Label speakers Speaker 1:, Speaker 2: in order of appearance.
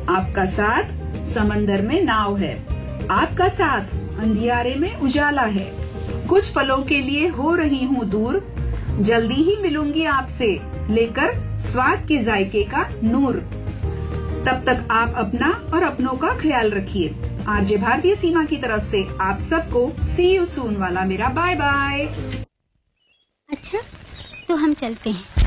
Speaker 1: आपका साथ समंदर में नाव है, आपका साथ अंधियारे में उजाला है। कुछ पलों के लिए हो रही हूँ दूर, जल्दी ही मिलूंगी आपसे लेकर स्वाद के जायके का नूर। तब तक आप अपना और अपनों का ख्याल रखिए। आरजे भारतीय सीमा की तरफ से आप सबको सी यू सून वाला मेरा बाय बाय।
Speaker 2: अच्छा, तो हम चलते हैं।